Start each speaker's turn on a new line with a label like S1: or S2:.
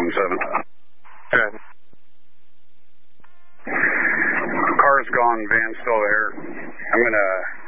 S1: 617.
S2: Good.
S1: Car's gone, van's still there. I'm going to